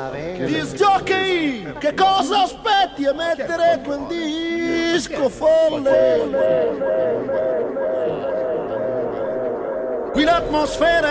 Disc jockey, che cosa aspetti a mettere quel disco folle? Qui l'atmosfera